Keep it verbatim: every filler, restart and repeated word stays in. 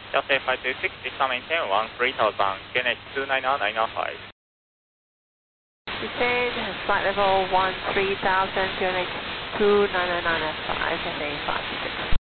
Delta five two six, descend maintain one three thousand, Q N H two nine zero nine zero five. Descend, flight level one three thousand, Q N H two nine nine nine five, and then five six.